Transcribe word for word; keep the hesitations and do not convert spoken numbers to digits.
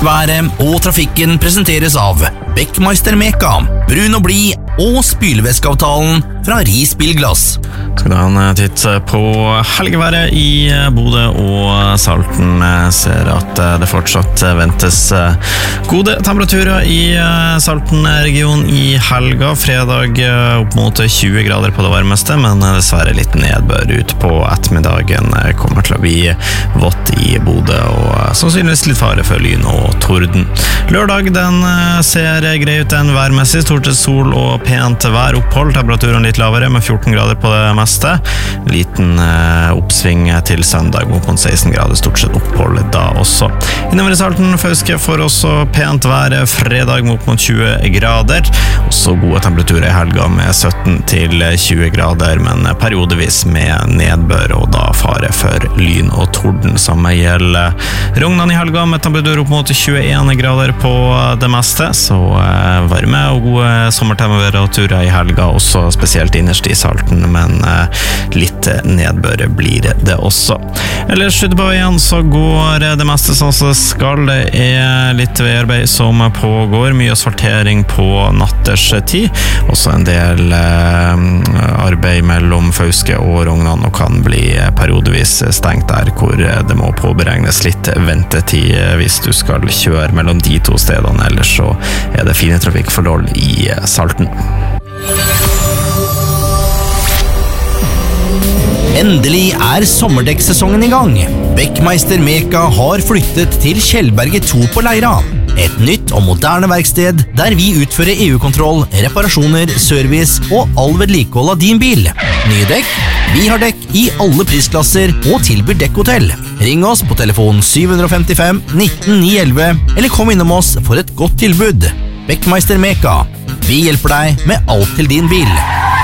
Været og trafikken presenteres av Beckmeister Meka, brun og blid og spylevæskeavtalen fra Ris Bilglass. Skal du ha en titt på helgeværet i Bodø og Salten. Ser at det fortsatt ventes gode temperaturer i Salten-regionen i helga. Fredag opp mot tjue grader på det varmeste, men dessverre litt nedbør ut på ettermiddagen. Kommer til å bli vått i Bodø og sannsynligvis litt fare for lyn og torden. Lørdag den ser grei ut en værmessig, stort sett sol og pent vær. Opphold, temperaturen litt lavere med fjorten grader på det meste. Liten eh, oppsving til søndag mot seksten grader, stort sett opphold da også. Innover i Salten, Fauske får også pent vær fredag mot tjue grader. Også gode temperaturer i helga med sytten til tjue grader, men periodevis med nedbør og da fare for lyn og torden. Samme gjelder Rognan i helga med temperatur opp mot tjueen grader på det meste, så eh, varme og gode sommertemperaturer i helga, også spesielt innerst i Salten, men eh, litt nedbør blir det også. Ellers ute på veien så går det meste sånn som det skal. Det er litt veiarbeid som pågår, mye asfaltering på natterstid, også en del eh, arbeid mellom Fauske og Rognan, og kan bli periodevis stengt der hvor det må påberegnes litt ventetid hvis du skal kjøre mellom de to stedene. Ellers så er det fine trafikkforhold i Salten. Endelig er sommerdekksesongen i gang. Beckmeister Meka har flyttet til Kjellberget to på Leira. Et nytt og moderne verksted der vi utfører E U-kontroll, reparasjoner, service og all vedlikehold av din bil. Nye dekk? Vi har dekk i alle prisklasser og tilbyr dekkhotell. Ring oss på telefon syv fem fem nitten ni elleve eller kom innom oss for et godt tilbud. Beckmeister Meka. Vi hjelper deg med alt til din bil.